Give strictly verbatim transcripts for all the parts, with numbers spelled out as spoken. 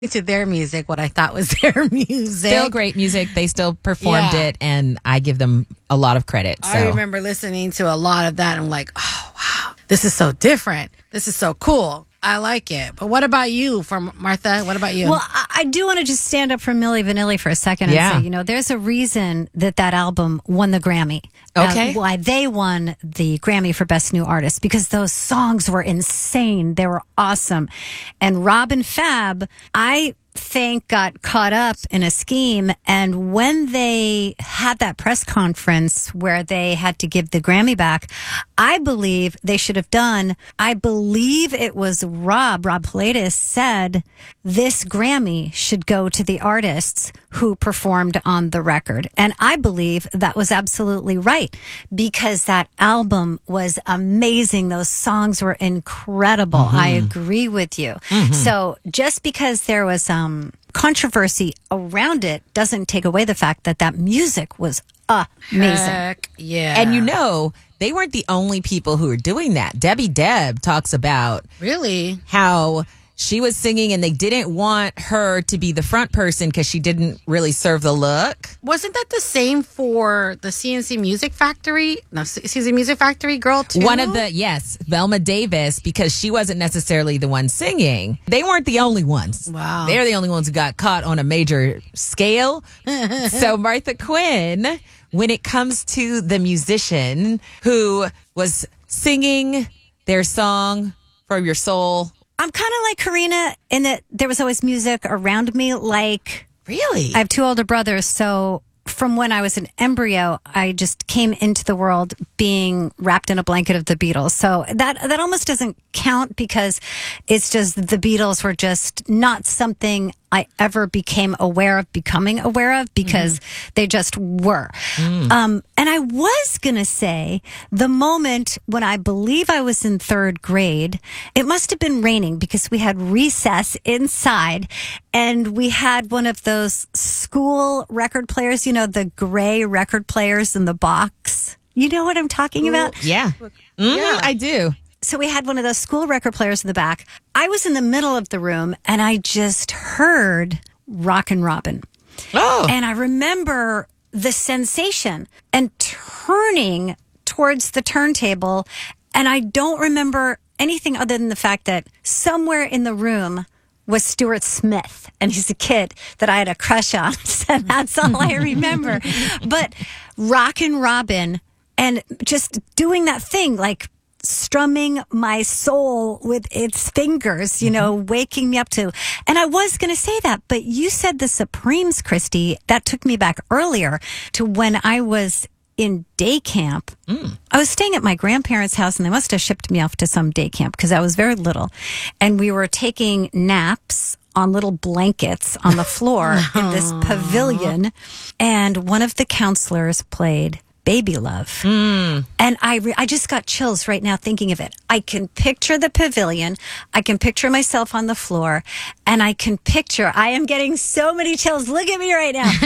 to their music what I thought was their music. Still great music. They still performed Yeah. it, and I give them a lot of credit. So. I remember listening to a lot of that. And I'm like, oh, wow, this is so different. This is so cool. I like it. But what about you, from Martha? What about you? Well, I, I do want to just stand up for Milli Vanilli for a second and Yeah. say, you know, there's a reason that that album won the Grammy. Okay. Uh, why they won the Grammy for Best New Artist, because those songs were insane. They were awesome. And Rob and Fab, I think, got caught up in a scheme. And when they had that press conference where they had to give the Grammy back, I believe they should have done, I believe it was Rob, Rob Pilatus said, this Grammy should go to the artists who performed on the record. And I believe that was absolutely right, because that album was amazing. Those songs were incredible. Mm-hmm. I agree with you. Mm-hmm. So just because there was um, controversy around it doesn't take away the fact that that music was amazing. Heck yeah. And you know, they weren't the only people who were doing that. Debbie Deb talks about Really? how she was singing and they didn't want her to be the front person because she didn't really serve the look. Wasn't that the same for the C N C Music Factory? No, C N C Music Factory girl too? One of the, yes, Velma Davis, because she wasn't necessarily the one singing. They weren't the only ones. Wow. They're the only ones who got caught on a major scale. So Martha Quinn, when it comes to the musician who was singing their song From Your Soul. I'm kind of like Karina in that there was always music around me. Like, Really? I have two older brothers, so from when I was an embryo, I just came into the world being wrapped in a blanket of the Beatles. So that that almost doesn't count, because it's just the Beatles were just not something I ever became aware of becoming aware of, because mm-hmm. they just were. Mm. Um, and I was going to say the moment when I believe I was in third grade, it must have been raining because we had recess inside and we had one of those school record players, you know, the gray record players in the box. You know what I'm talking about? Yeah. Mm-hmm, yeah. I do. So we had one of those school record players in the back. I was in the middle of the room and I just heard Rockin' Robin. Oh. And I remember the sensation and turning towards the turntable. And I don't remember anything other than the fact that somewhere in the room was Stuart Smith, and he's a kid that I had a crush on. So that's all I remember. But Rockin' Robin, and just doing that thing, like strumming my soul with its fingers, you know, mm-hmm. waking me up to. And I was going to say that, but you said the Supremes, Christy. That took me back earlier to when I was in day camp. Mm. I was staying at my grandparents' house, and they must have shipped me off to some day camp because I was very little. And we were taking naps on little blankets on the floor in this pavilion. And one of the counselors played Baby Love. Mm. And I re- I just got chills right now thinking of it. I can picture the pavilion. I can picture myself on the floor. And I can picture, I am getting so many chills. Look at me right now.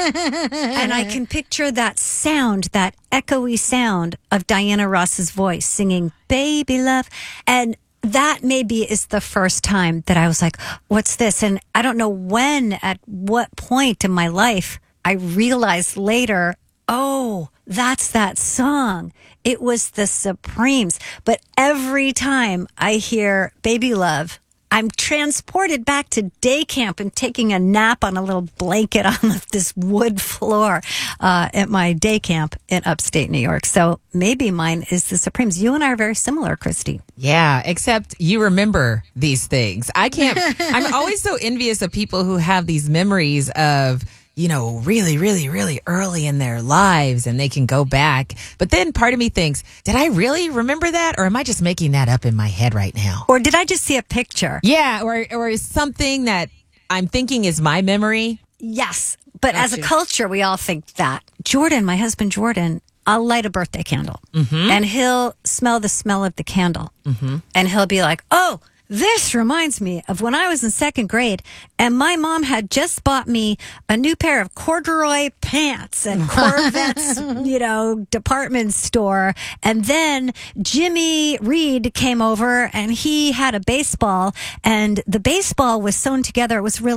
And I can picture that sound, that echoey sound of Diana Ross's voice singing Baby Love. And that maybe is the first time that I was like, what's this? And I don't know when, at what point in my life, I realized later, oh, that's that song. It was the Supremes. But every time I hear Baby Love, I'm transported back to day camp and taking a nap on a little blanket on this wood floor uh, at my day camp in upstate New York. So maybe mine is the Supremes. You and I are very similar, Christy. Yeah, except you remember these things. I can't. I'm always so envious of people who have these memories of, you know, really, really, really early in their lives, and they can go back. But then part of me thinks, did I really remember that? Or am I just making that up in my head right now? Or did I just see a picture? Yeah, or or is something that I'm thinking is my memory? Yes, but Got as you. a culture, we all think that. Jordan, my husband Jordan, I'll light a birthday candle, mm-hmm. and he'll smell the smell of the candle, mm-hmm. and he'll be like, oh, This reminds me of when I was in second grade and my mom had just bought me a new pair of corduroy pants at Corvette's, you know, department store. And then Jimmy Reed came over and he had a baseball and the baseball was sewn together. It was really